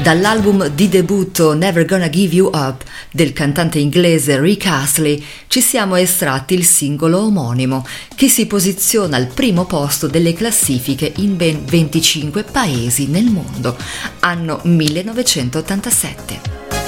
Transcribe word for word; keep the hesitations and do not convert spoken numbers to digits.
Dall'album di debutto Never Gonna Give You Up del cantante inglese Rick Astley ci siamo estratti il singolo omonimo, che si posiziona al primo posto delle classifiche in ben venticinque paesi nel mondo, anno millenovecentottantasette.